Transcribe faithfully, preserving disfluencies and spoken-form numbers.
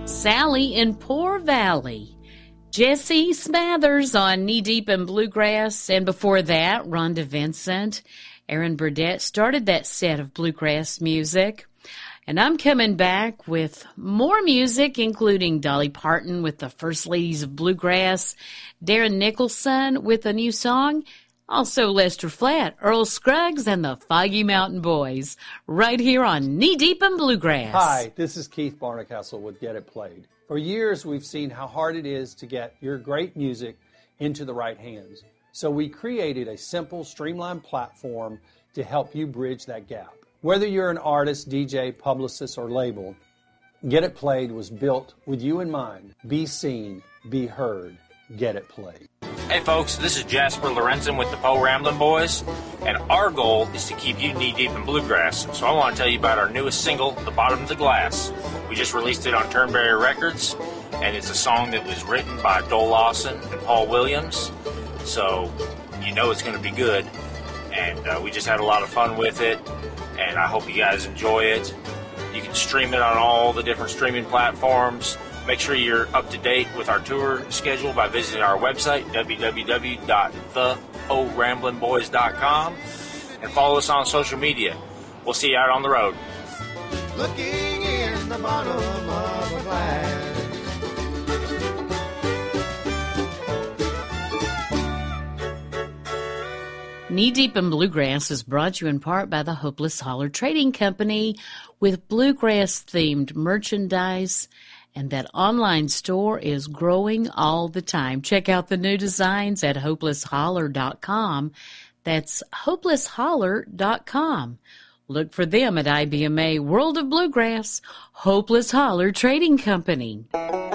Sally in Poor Valley. Jesse Smathers on Knee Deep in Bluegrass, and before that, Rhonda Vincent. Aaron Burdett started that set of bluegrass music. And I'm coming back with more music, including Dolly Parton with the First Ladies of Bluegrass, Darren Nicholson with a new song, also Lester Flatt, Earl Scruggs, and the Foggy Mountain Boys, right here on Knee Deep in Bluegrass. Hi, this is Keith Barnacastle with Get It Played. For years, we've seen how hard it is to get your great music into the right hands. So we created a simple, streamlined platform to help you bridge that gap. Whether you're an artist, D J, publicist, or label, Get It Played was built with you in mind. Be seen, be heard, Get It Played. Hey folks, this is Jasper Lorenzen with the Po Ramblin' Boys, and our goal is to keep you knee-deep in bluegrass. So I want to tell you about our newest single, The Bottom of the Glass. We just released it on Turnberry Records, and it's a song that was written by Dole Lawson and Paul Williams, so you know it's going to be good. And uh, we just had a lot of fun with it, and I hope you guys enjoy it. You can stream it on all the different streaming platforms. Make sure you're up to date with our tour schedule by visiting our website, w w w dot the po ramblin' boys dot com, and follow us on social media. We'll see you out on the road. Looking in the bottom of a glass. Knee Deep in Bluegrass is brought to you in part by the Hopeless Holler Trading Company with bluegrass-themed merchandise, and that online store is growing all the time. Check out the new designs at hopeless holler dot com. That's hopeless holler dot com. Look for them at I B M A World of Bluegrass, Hopeless Holler Trading Company.